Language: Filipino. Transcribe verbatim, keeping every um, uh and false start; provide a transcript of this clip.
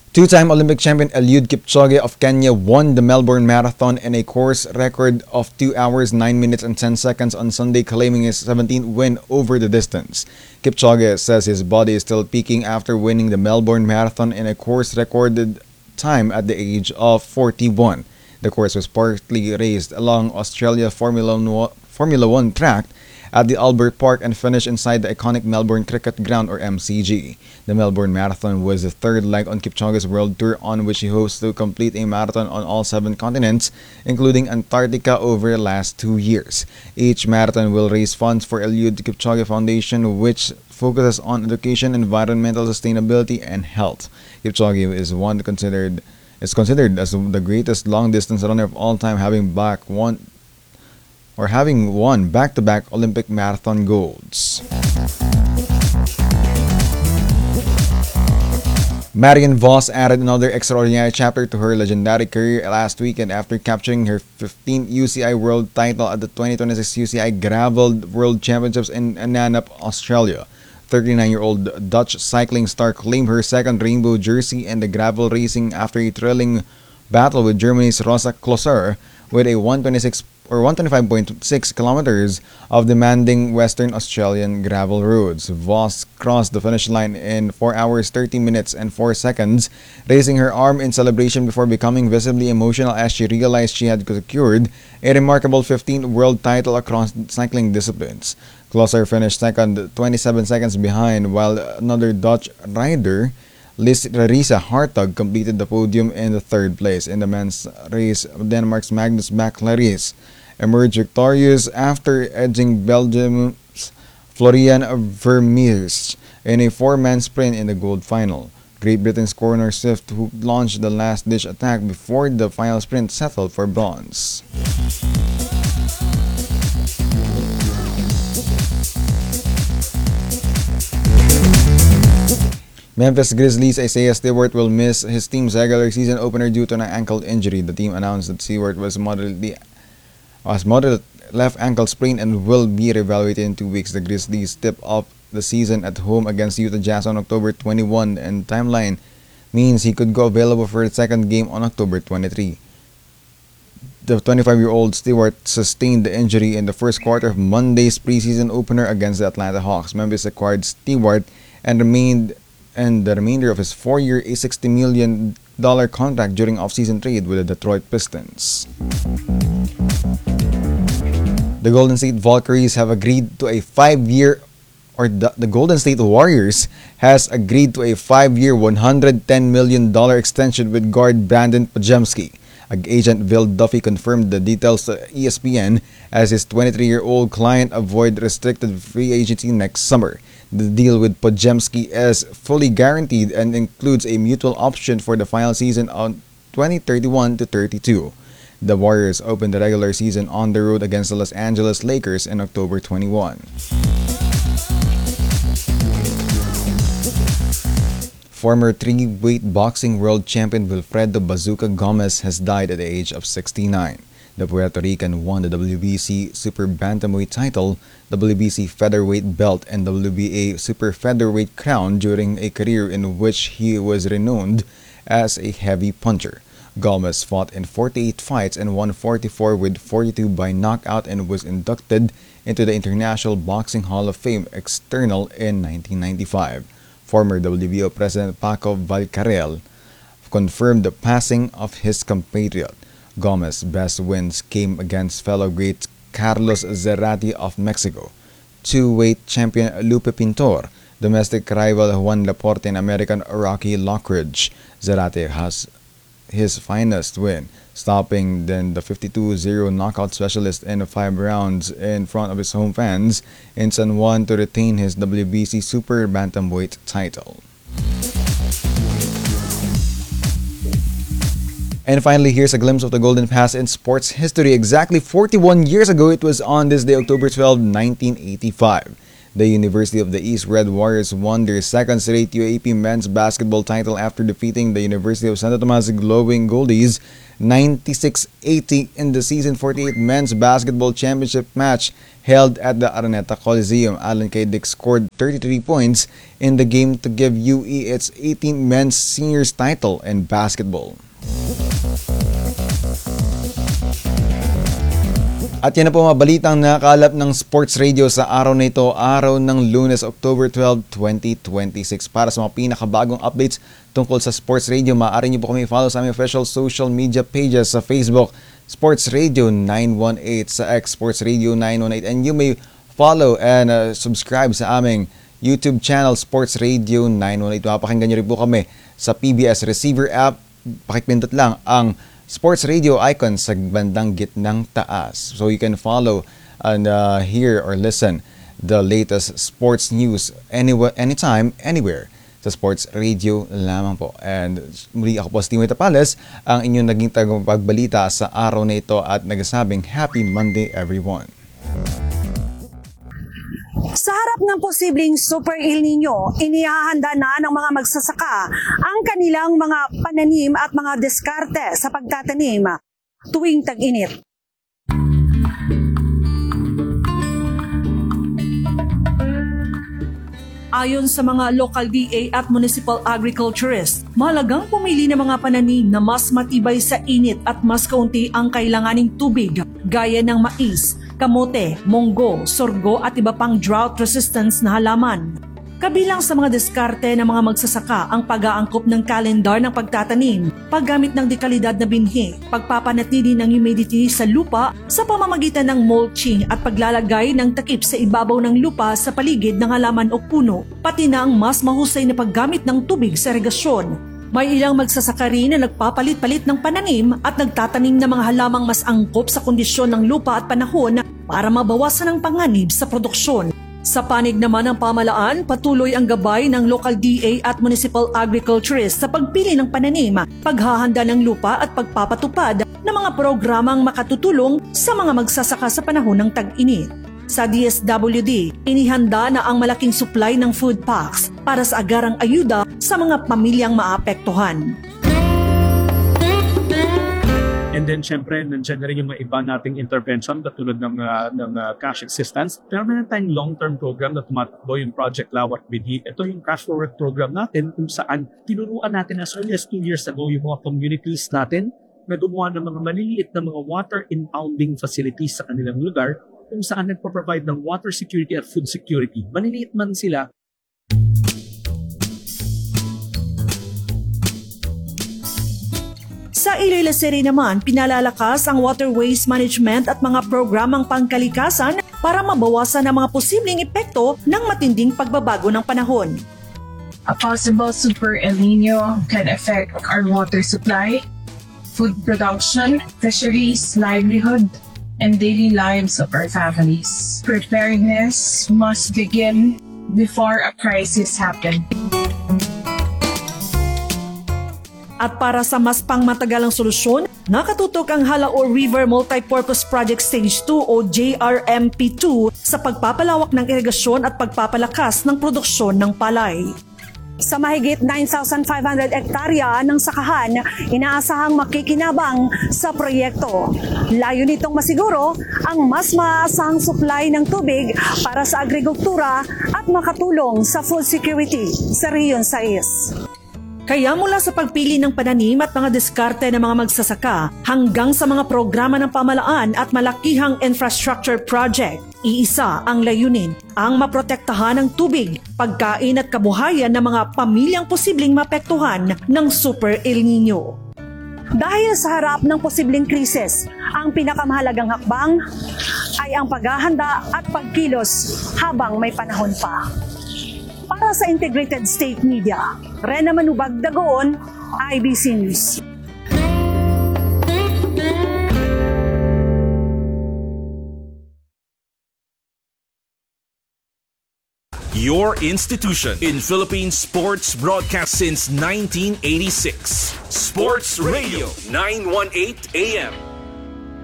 Two-time Olympic champion Eliud Kipchoge of Kenya won the Melbourne Marathon in a course record of two hours, nine minutes and ten seconds on Sunday, claiming his seventeenth win over the distance. Kipchoge says his body is still peaking after winning the Melbourne Marathon in a course recorded time at the age of forty-one. The course was partly raced along Australia Formula One, Formula One track at the Albert Park and finished inside the iconic Melbourne Cricket Ground or M C G. The Melbourne Marathon was the third leg on Kipchoge's world tour, on which he hopes to complete a marathon on all seven continents, including Antarctica, over the last two years. Each marathon will raise funds for Eliud Kipchoge Foundation, which focuses on education, environmental sustainability, and health. Kipchoge is one considered is considered as the greatest long-distance runner of all time, having back one or having won back-to-back Olympic marathon golds. Marianne Vos added another extraordinary chapter to her legendary career last weekend after capturing her fifteenth U C I World title at the twenty twenty-six U C I Gravel World Championships in Nanap, Australia. thirty-nine-year-old Dutch cycling star claimed her second rainbow jersey in the gravel racing after a thrilling battle with Germany's Rosa Klosser with a one twenty-six or one twenty-five point six kilometers of demanding Western Australian gravel roads. Vos crossed the finish line in four hours, thirty minutes and four seconds, raising her arm in celebration before becoming visibly emotional as she realized she had secured a remarkable fifteenth world title across cycling disciplines. Klosser finished second, twenty-seven seconds behind, while another Dutch rider, Larissa Hartog, completed the podium in the third place. In the men's race, Denmark's Magnus Backlaris emerged victorious after edging Belgium's Florian Vermeers in a four-man sprint in the gold final. Great Britain's Conor Swift, who launched the last-ditch attack before the final sprint, settled for bronze. Memphis Grizzlies' Isaiah Stewart will miss his team's regular season opener due to an ankle injury. The team announced that Stewart was moderately was moderate left ankle sprain and will be reevaluated in two weeks. The Grizzlies tip off the season at home against Utah Jazz on October twenty-first, and timeline means he could go available for the second game on October twenty-third. The twenty-five-year-old Stewart sustained the injury in the first quarter of Monday's preseason opener against the Atlanta Hawks. Memphis acquired Stewart and remained and the remainder of his four-year, sixty million dollars contract during off-season trade with the Detroit Pistons. The Golden State Valkyries have agreed to a five-year, or the, the Golden State Warriors has agreed to a five-year, one hundred ten million dollars extension with guard Brandon Podziemski. Agent Bill Duffy confirmed the details to E S P N as his twenty-three-year-old client avoid restricted free agency next summer. The deal with Podziemski is fully guaranteed and includes a mutual option for the final season on twenty thirty-one to thirty-two. The Warriors opened the regular season on the road against the Los Angeles Lakers in October twenty-first. Former three-weight boxing world champion Wilfredo Bazooka Gomez has died at the age of sixty-nine. The Puerto Rican won the W B C Super Bantamweight title, W B C Featherweight belt, and W B A Super Featherweight crown during a career in which he was renowned as a heavy puncher. Gomez fought in forty-eight fights and won forty-four with forty-two by knockout and was inducted into the International Boxing Hall of Fame External in nineteen ninety-five. Former W B O President Paco Valcarel confirmed the passing of his compatriot. Gomez's best wins came against fellow great Carlos Zarate of Mexico, two-weight champion Lupe Pintor, domestic rival Juan Laporte, and American Rocky Lockridge. Zarate has his finest win, stopping then the fifty-two zero knockout specialist in five rounds in front of his home fans in San Juan to retain his W B C Super Bantamweight title. And finally, here's a glimpse of the golden past in sports history. Exactly forty-one years ago, it was on this day, October twelfth, nineteen eighty-five. The University of the East Red Warriors won their second straight U A P men's basketball title after defeating the University of Santo Tomas Glowing Goldies ninety-six eighty in the season forty-eight men's basketball championship match held at the Araneta Coliseum. Alan K. Dick scored thirty-three points in the game to give U E its eighteenth men's seniors title in basketball. At yan na po mga balitang nakalap ng Sports Radio sa araw na ito, araw ng Lunes, October twelfth, twenty twenty-six. Para sa mga pinakabagong updates tungkol sa Sports Radio, maaari niyo po kami follow sa aming official social media pages sa Facebook, Sports Radio nine one eight, sa X, Sports Radio nine one eight, and you may follow and uh, subscribe sa aming YouTube channel, Sports Radio nine one eight. Mapakinggan niyo rin po kami sa P B S Receiver app. Pakipindot lang ang Sports Radio icon sa bandang gitnang taas. So you can follow and uh, hear or listen the latest sports news anywhere, anytime, anywhere sa Sports Radio lamang po. And muli ako po si Timoy Tapales, ang inyong naging tagapagbalita sa araw na ito at nagsasabing Happy Monday everyone. Sa harap ng posibleng Super El Nino, inihahanda na ng mga magsasaka ang kanilang mga pananim at mga diskarte sa pagtatanim tuwing tag-init. Ayon sa mga local D A at municipal agriculturists, mahalagang pumili ng mga pananim na mas matibay sa init at mas kaunti ang kailanganing tubig, gaya ng mais, kamote, munggo, sorgo at iba pang drought resistance na halaman. Kabilang sa mga diskarte ng mga magsasaka ang pag-aangkop ng kalendar ng pagtatanim, paggamit ng dekalidad na binhi, pagpapanatili ng humidity sa lupa sa pamamagitan ng mulching at paglalagay ng takip sa ibabaw ng lupa sa paligid ng halaman o puno, pati na ang mas mahusay na paggamit ng tubig sa irigasyon. May ilang magsasaka rin na nagpapalit-palit ng pananim at nagtatanim ng mga halamang mas angkop sa kondisyon ng lupa at panahon para mabawasan ang panganib sa produksyon. Sa panig naman ng pamalaan, patuloy ang gabay ng local D A at municipal agriculturists sa pagpili ng pananim, paghahanda ng lupa at pagpapatupad ng mga programang makatutulong sa mga magsasaka sa panahon ng tag-init. Sa D S W D, inihanda na ang malaking supply ng food packs para sa agarang ayuda sa mga pamilyang maapektuhan. And then, syempre, nandiyan na rin yung mga iba nating intervention katulad ng, uh, ng uh, cash assistance. Pero meron tayong long-term program na tumatakbo, yung Project Lawat Binhi. Ito yung cash forward program natin kung saan tinuruan natin as early as two years ago yung mga communities natin na gumawa ng mga maliliit na mga water impounding facilities sa kanilang lugar kung saan nagpo-provide ng water security at food security. Maliliit man sila, Sa Iloilo City naman, pinalalakas ang waterways management at mga programang pangkalikasan para mabawasan ang mga posibleng epekto ng matinding pagbabago ng panahon. A possible Super El Nino can affect our water supply, food production, fisheries, livelihood, and daily lives of our families. Preparedness must begin before a crisis happens. At para sa mas pangmatagalang solusyon, nakatutok ang Halaor River Multipurpose Project Stage two o J R M P two sa pagpapalawak ng irigasyon at pagpapalakas ng produksyon ng palay. Sa mahigit nine thousand five hundred hektarya ng sakahan, inaasahang makikinabang sa proyekto. Layo nitong masiguro ang mas maaasahang supply ng tubig para sa agrikultura at makatulong sa food security sa Region sais. Kaya mula sa pagpili ng pananim at mga diskarte ng mga magsasaka hanggang sa mga programa ng pamalaan at malakihang infrastructure project, iisa ang layunin, ang maprotektahan ng tubig, pagkain at kabuhayan ng mga pamilyang posibleng mapektuhan ng Super El Nino. Dahil sa harap ng posibleng krisis, ang pinakamahalagang hakbang ay ang paghahanda at pagkilos habang may panahon pa. Para sa Integrated State Media, Rena Manubag Dagoon, I B C News. Your institution in Philippine sports broadcast since nineteen eighty-six. Sports Radio nine one eight A M.